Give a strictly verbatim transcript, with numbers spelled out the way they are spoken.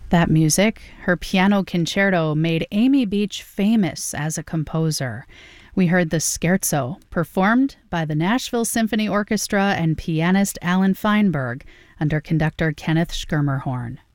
That music, her piano concerto, made Amy Beach famous as a composer. We heard the Scherzo, performed by the Nashville Symphony Orchestra and pianist Alan Feinberg under conductor Kenneth Schermerhorn.